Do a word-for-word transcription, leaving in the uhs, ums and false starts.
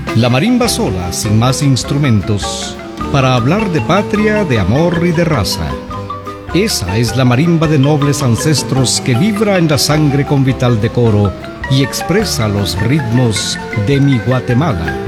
La marimba sola, sin más instrumentos, para hablar de patria, de amor y de raza. Esa es la marimba de nobles ancestros que vibra en la sangre con vital decoro y expresa los ritmos de mi Guatemala.